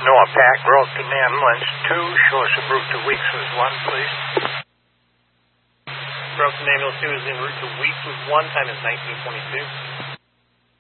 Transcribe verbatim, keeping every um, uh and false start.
Noah Pack, Broken Ambulance two. Show us a route to Weeks was one, please. Broken Ambulance two is en route to Weeks was one. Time is nineteen twenty-two.